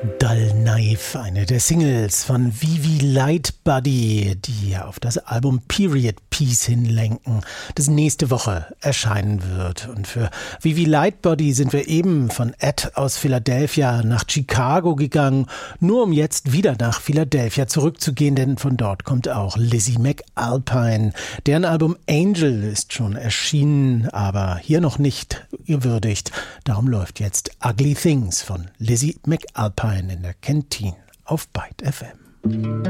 Dull Knife, eine der Singles von Vivi Lightbody, die auf das Album Period Piece hinlenken, das nächste Woche erscheinen wird. Und für Vivi Lightbody sind wir eben von Ed aus Philadelphia nach Chicago gegangen, nur um jetzt wieder nach Philadelphia zurückzugehen, denn von dort kommt auch Lizzie McAlpine. Deren Album Angel ist schon erschienen, aber hier noch nicht gewürdigt. Darum läuft jetzt Ugly Things von Lizzie McAlpine in der Kantine auf Byte FM.